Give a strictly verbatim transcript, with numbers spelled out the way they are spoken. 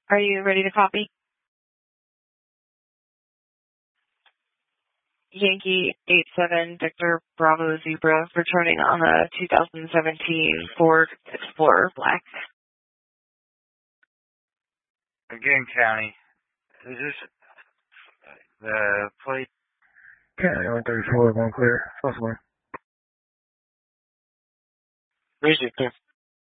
Are you ready to copy? Yankee eight seven Victor Bravo Zebra, returning on a two thousand seventeen Ford Explorer Black. Again, County. Is this the plate? County one thirty-four, one clear. Possible. Music.